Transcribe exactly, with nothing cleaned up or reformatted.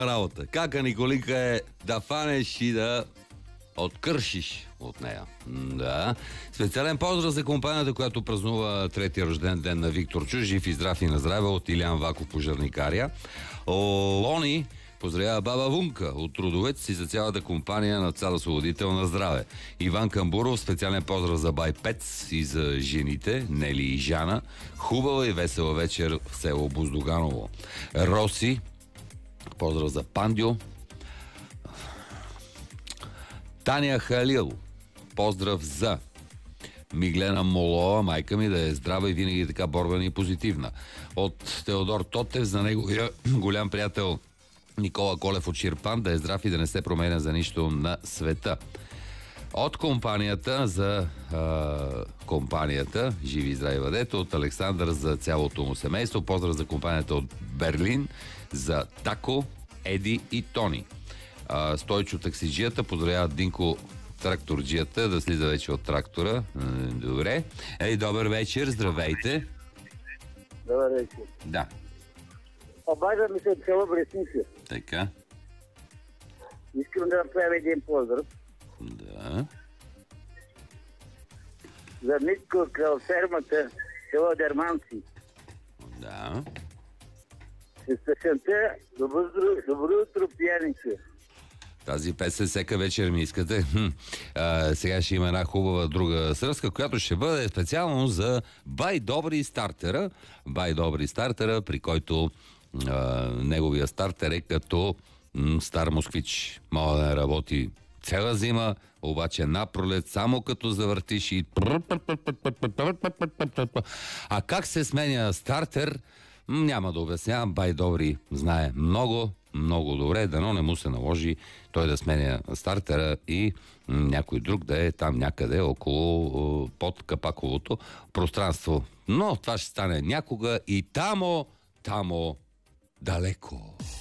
работа. Кака Николика е да фанеш и да откършиш от нея. Да. Специален поздрав за компанията, която празнува третия рожден ден на Виктор Чу. Жив и здрав и на здраве от Илян Ваков, пожарникария. Лони поздравява баба Вунка от Трудовец и за цялата компания на Цар Освободител на здраве. Иван Камбуров, специален поздрав за бай Пец и за жените, Нели и Жана. Хубава и весела вечер в село Буздоганово. Роси, поздрав за Пандио. Таня Халил, поздрав за Миглена Молова, майка ми да е здрава и винаги така борбена и позитивна. От Теодор Тотев за неговия голям приятел Никола Колев от Ширпан, да е здрав и да не се променя за нищо на света. От компанията за а, компанията Живи и здрави бъдете, от Александър за цялото му семейство, поздрав за компанията от Берлин, за Тако, Еди и Тони. А, Стойчо таксиджията поздравява Динко тракторджията да слиза вече от трактора. Добре. Ей, добър вечер, здравейте. Добър вечер. Да. Обажда ми се от село Бресница. Така. Искам да направя един поздрав. Да. За Митко крал фермата, село Дерманци. Да. С песента Добро, добро утро, пияница. Тази песен всека вечер ми искате. Хм. А, сега ще има една хубава друга сръзка, която ще бъде специално за Бай Добри стартера. Бай Добри стартера, при който а, неговия стартер е като м, стар москвич. Мога да не работи цяла зима, обаче напролет, само като завъртиш и... А как се сменя стартер? Няма да обяснявам. Бай Добри знае много, много добре. Дано не му се наложи той да сменя стартера и някой друг да е там някъде около под капаковото пространство. Но това ще стане някога и тамо, тамо далеко.